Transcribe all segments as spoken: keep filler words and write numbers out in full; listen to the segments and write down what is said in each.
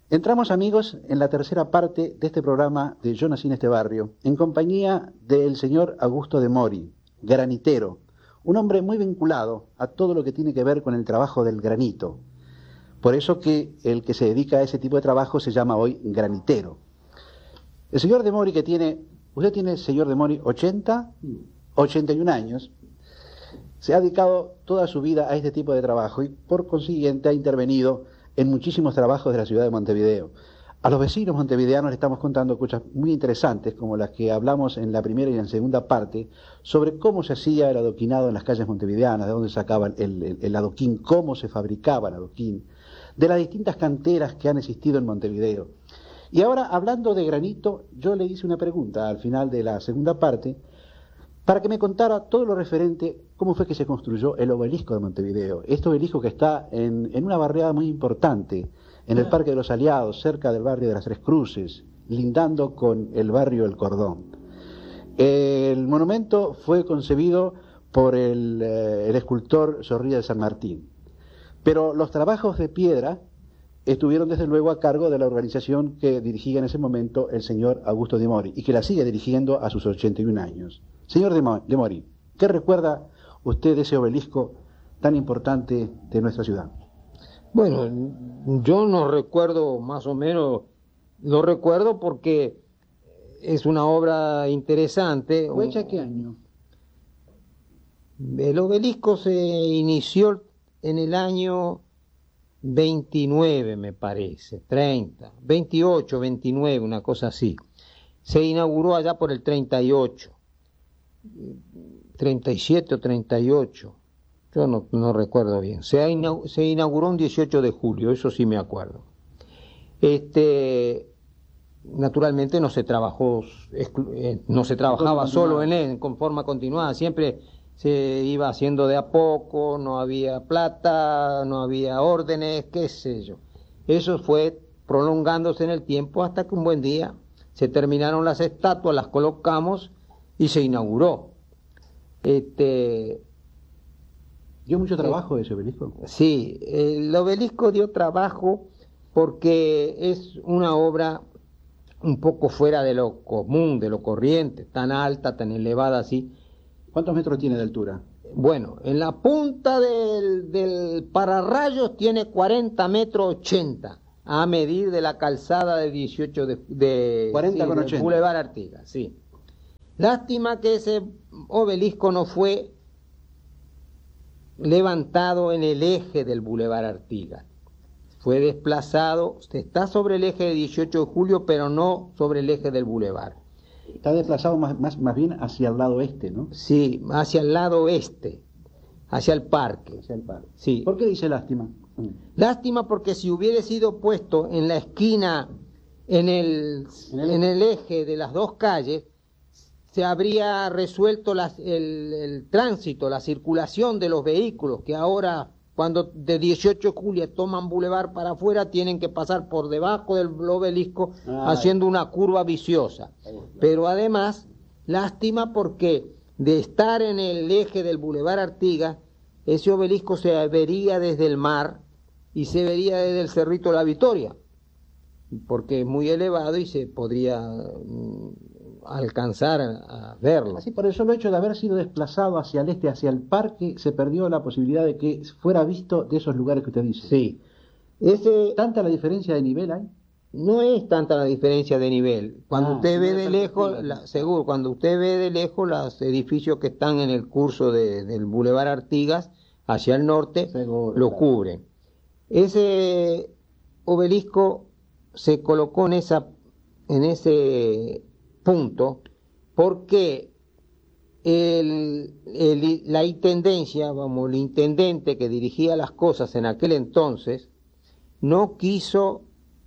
Entramos, amigos, en la tercera parte de este programa de Yo nací en este barrio, en compañía del señor Augusto de Mori, granitero, un hombre muy vinculado a todo lo que tiene que ver con el trabajo del granito. Por eso que el que se dedica a ese tipo de trabajo se llama hoy granitero. El señor de Mori que tiene, usted tiene, señor de Mori, ochenta, ochenta y un años, se ha dedicado toda su vida a este tipo de trabajo y por consiguiente ha intervenido en muchísimos trabajos de la ciudad de Montevideo. A los vecinos montevideanos le estamos contando cosas muy interesantes, como las que hablamos en la primera y en la segunda parte, sobre cómo se hacía el adoquinado en las calles montevideanas, de dónde sacaban el, el, el adoquín, cómo se fabricaba el adoquín, de las distintas canteras que han existido en Montevideo. Y ahora, hablando de granito, yo le hice una pregunta al final de la segunda parte, para que me contara todo lo referente, cómo fue que se construyó el obelisco de Montevideo. Este obelisco que está en, en una barriada muy importante, en el Parque de los Aliados, cerca del barrio de las Tres Cruces, lindando con el barrio El Cordón. El monumento fue concebido por el, eh, el escultor Zorrilla de San Martín, pero los trabajos de piedra estuvieron desde luego a cargo de la organización que dirigía en ese momento el señor Augusto de Mori, y que la sigue dirigiendo a sus ochenta y un años. Señor de Mori, ¿qué recuerda usted de ese obelisco tan importante de nuestra ciudad? Bueno, yo no recuerdo, más o menos, lo recuerdo porque es una obra interesante. ¿Fue hecha qué año? El obelisco se inició en el año veintinueve, me parece, treinta, veintiocho, veintinueve, una cosa así. Se inauguró allá por el treinta y ocho, treinta y siete o treinta y ocho, yo no, no recuerdo bien. Se, inauguró, se inauguró un dieciocho de julio, eso sí me acuerdo. Este, naturalmente no se trabajó, no se trabajaba solo en él, con forma continuada, siempre se iba haciendo de a poco, no había plata, no había órdenes, qué sé yo. Eso fue prolongándose en el tiempo hasta que un buen día se terminaron las estatuas, las colocamos y se inauguró. Este, ¿Dio mucho trabajo eh, ese obelisco? Sí, el obelisco dio trabajo porque es una obra un poco fuera de lo común, de lo corriente, tan alta, tan elevada así. ¿Cuántos metros tiene de altura? Bueno, en la punta del, del pararrayos tiene cuarenta metros ochenta, a medir de la calzada del dieciocho de, de cuarenta sí, con ochenta. Boulevard Artigas, sí. Lástima que ese obelisco no fue levantado en el eje del Boulevard Artigas. Fue desplazado, está sobre el eje de dieciocho de julio, pero no sobre el eje del Boulevard. Está desplazado más, más, más bien hacia el lado este, ¿no? Sí, hacia el lado este, hacia el parque. Hacia el parque. Sí. ¿Por qué dice lástima? Lástima porque si hubiera sido puesto en la esquina, en el, en el, en el eje de las dos calles, se habría resuelto las, el, el tránsito, la circulación de los vehículos, que ahora, cuando de dieciocho de julio toman Boulevard para afuera, tienen que pasar por debajo del obelisco ah, haciendo una curva viciosa. Pero además, lástima porque de estar en el eje del Boulevard Artigas, ese obelisco se vería desde el mar y se vería desde el Cerrito de la Victoria, porque es muy elevado y se podría mm, alcanzar a verlo. Así, por el solo hecho de haber sido desplazado hacia el este, hacia el parque, se perdió la posibilidad de que fuera visto de esos lugares que usted dice. Sí. Ese, ¿Tanta la diferencia de nivel hay? No es tanta la diferencia de nivel. Cuando ah, usted ve de lejos, la, seguro, cuando usted ve de lejos los edificios que están en el curso de, del Boulevard Artigas, hacia el norte, seguro, lo claro. cubren. Ese obelisco se colocó en esa, en ese punto porque el, el, la intendencia, vamos, el intendente que dirigía las cosas en aquel entonces, no quiso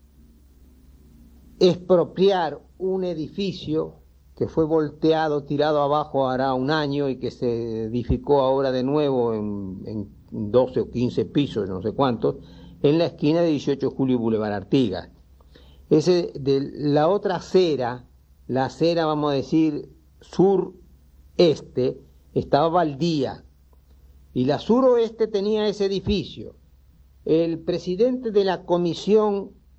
expropiar un edificio que fue volteado, tirado abajo hará un año y que se edificó ahora de nuevo en, en doce o quince pisos, no sé cuántos, en la esquina de dieciocho de julio y Boulevard Artigas. Ese, de la otra acera, la acera, vamos a decir, sur-este, estaba baldía, y la suroeste tenía ese edificio. El presidente de la comisión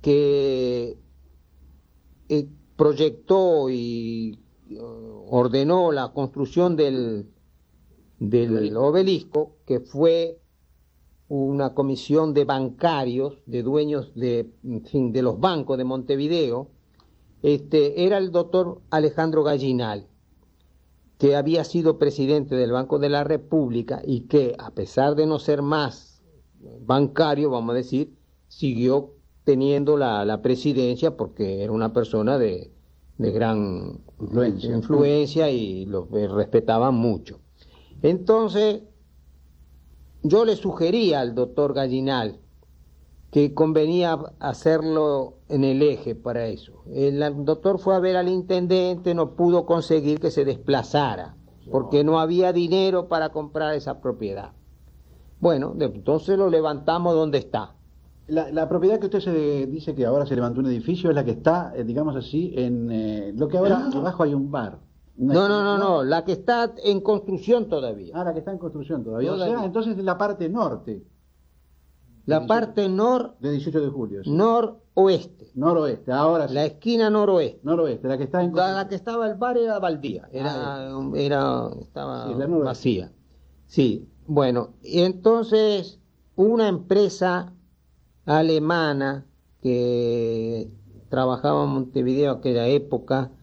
que eh, proyectó y uh, ordenó la construcción del, del obelisco, que fue una comisión de bancarios, de dueños de, en fin, de los bancos de Montevideo, este, era el doctor Alejandro Gallinal, que había sido presidente del Banco de la República y que, a pesar de no ser más bancario, vamos a decir, siguió teniendo la, la presidencia porque era una persona de, de gran influencia, influencia y lo respetaban mucho. Entonces, yo le sugería al doctor Gallinal que convenía hacerlo en el eje para eso. El doctor fue a ver al intendente, no pudo conseguir que se desplazara, porque no había dinero para comprar esa propiedad. Bueno, entonces lo levantamos donde está. La, la propiedad que usted se dice que ahora se levantó un edificio es la que está, eh, digamos así, en eh, lo que ahora abajo hay un bar. No, no, no, no, la que está en construcción todavía. Ah, la que está en construcción todavía. todavía. O sea, entonces la parte norte. La parte nor... De dieciocho de julio. Sí. Noroeste. Noroeste, ahora sí. La esquina noroeste. Noroeste, la que está en La, la que estaba el bar era baldía, era, ah, era estaba sí, vacía. Sí, bueno, y entonces una empresa alemana que trabajaba en Montevideo en aquella época,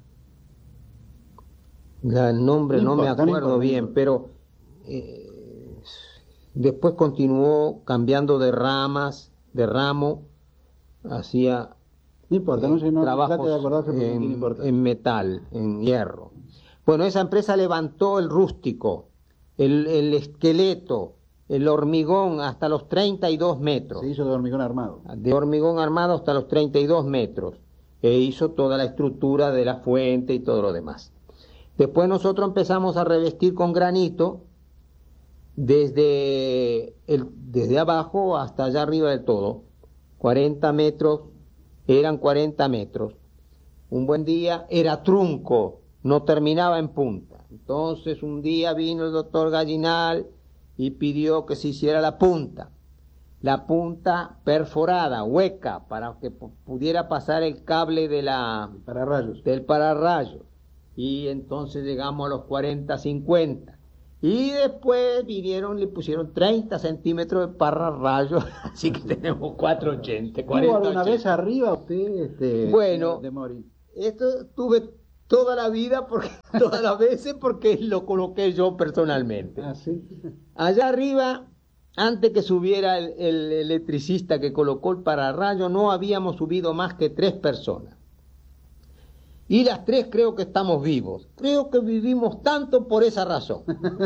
el nombre no, no importa, me acuerdo no bien, pero eh, después continuó cambiando de ramas, de ramo, hacía no importa, eh, no sé, no, trabajos de acordarse en, no en metal, en hierro. Bueno, esa empresa levantó el rústico, el, el esqueleto, el hormigón hasta los treinta y dos metros. Se hizo de hormigón armado. De hormigón armado hasta los treinta y dos metros. E hizo toda la estructura de la fuente y todo lo demás. Después nosotros empezamos a revestir con granito desde, el, desde abajo hasta allá arriba del todo. cuarenta metros, eran cuarenta metros. Un buen día era trunco, no terminaba en punta. Entonces un día vino el doctor Gallinal y pidió que se hiciera la punta. La punta perforada, hueca, para que pudiera pasar el cable de la, pararrayos. del pararrayo. Y entonces llegamos a los cuarenta, cincuenta. Y después vinieron, le pusieron treinta centímetros de pararrayo, así que tenemos cuatrocientos ochenta, cuarenta, ¿Tuvo alguna vez arriba usted este, bueno, de Mori? Esto tuve toda la vida, porque todas las veces, porque lo coloqué yo personalmente. Ah, ¿sí? Allá arriba, antes que subiera el, el electricista que colocó el pararrayo, no habíamos subido más que tres personas. Y las tres creo que estamos vivos. Creo que vivimos tanto por esa razón.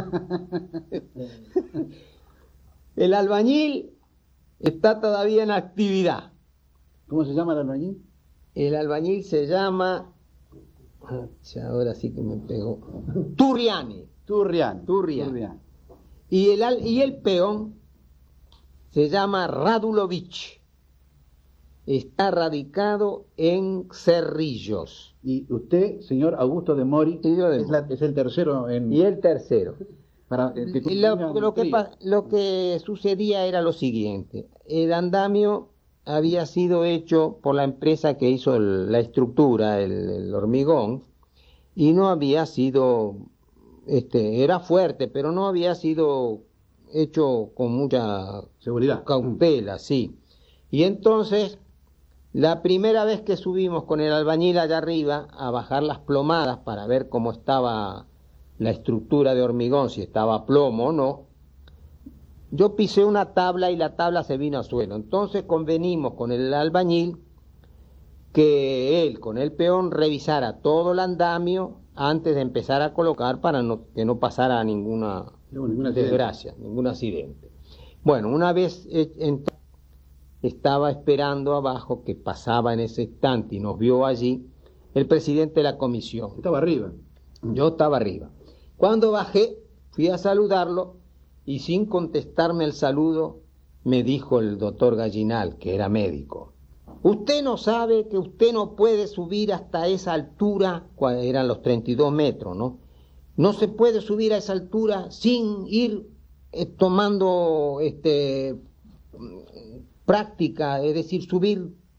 El albañil está todavía en actividad. ¿Cómo se llama el albañil? El albañil se llama... Ahora sí que me pegó. Turriani. Turriani. Turriani. Turriani. Y, el, y el peón se llama Radulovich. Está radicado en Cerrillos. Y usted, señor Augusto de Mori, de es, la, es el tercero en... Y el tercero. Para, eh, que lo, lo, que, lo que sucedía era lo siguiente. El andamio había sido hecho por la empresa que hizo el, la estructura, el, el hormigón, y no había sido, este, era fuerte, pero no había sido hecho con mucha seguridad, cautela, sí. Y entonces, la primera vez que subimos con el albañil allá arriba a bajar las plomadas para ver cómo estaba la estructura de hormigón, si estaba plomo o no, yo pisé una tabla y la tabla se vino al suelo. Entonces convenimos con el albañil que él, con el peón, revisara todo el andamio antes de empezar a colocar para no, que no pasara ninguna, no, ninguna desgracia, accidente. ningún accidente. Bueno, una vez eh, estaba esperando abajo que pasaba en ese instante y nos vio allí el presidente de la comisión. Estaba arriba. Yo estaba arriba. Cuando bajé, fui a saludarlo y sin contestarme el saludo, me dijo el doctor Gallinal, que era médico: usted no sabe que usted no puede subir hasta esa altura, eran los treinta y dos metros, ¿no? No se puede subir a esa altura sin ir eh, tomando este, práctica, es decir, subir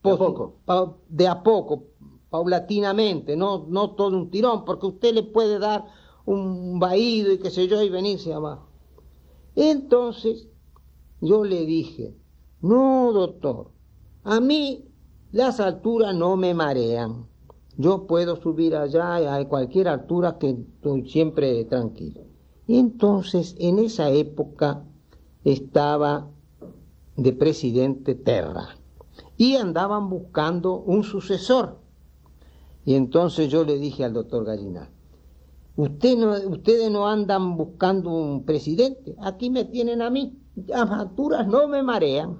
De a poco. Pa, de a poco, paulatinamente, no, no todo un tirón, porque usted le puede dar un vaído y qué sé yo y venirse abajo. Entonces yo le dije, no doctor, a mí las alturas no me marean, yo puedo subir allá a cualquier altura que estoy siempre tranquilo. Y entonces en esa época estaba de presidente Terra y andaban buscando un sucesor. Y entonces yo le dije al doctor Gallinal, Usted no, ustedes no andan buscando un presidente, aquí me tienen a mí, las alturas no me marean.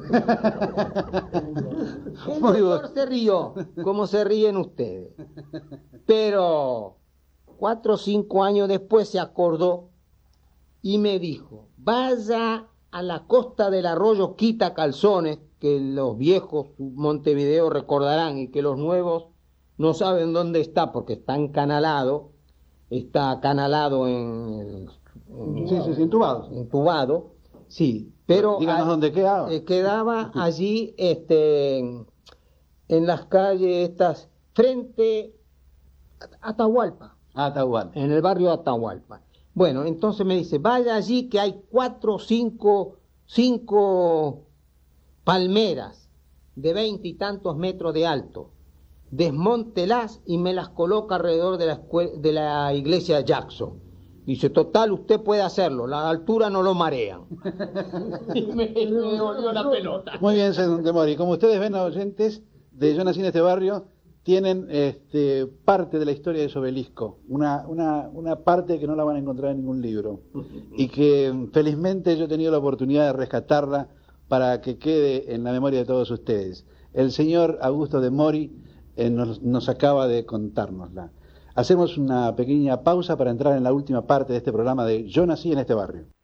El doctor se rió, como se ríen ustedes. Pero cuatro o cinco años después se acordó y me dijo, vaya a la costa del arroyo Quita Calzones, que los viejos Montevideo recordarán y que los nuevos no saben dónde está porque está encanalado. Está canalado en, en sí, sí, sí, entubado. Entubado, sí, pero díganos a, dónde quedaba. Eh, quedaba allí, este, en, en las calles estas, frente a Atahualpa. Atahualpa. En el barrio Atahualpa. Bueno, entonces me dice, vaya allí que hay cuatro, cinco, cinco palmeras de veinte y tantos metros de alto. Desmóntelas y me las coloca alrededor de la, de la iglesia Jackson. Dice, total, usted puede hacerlo, la altura no lo marean. Y me, me devolvió la pelota. Muy bien, señor de Mori. Como ustedes ven, oyentes de Yo nací en este barrio, tienen este, parte de la historia de ese obelisco, una, una, una parte que no la van a encontrar en ningún libro, y que felizmente yo he tenido la oportunidad de rescatarla para que quede en la memoria de todos ustedes. El señor Augusto de Mori Eh, nos, nos acaba de contárnosla. Hacemos una pequeña pausa para entrar en la última parte de este programa de Yo nací en este barrio.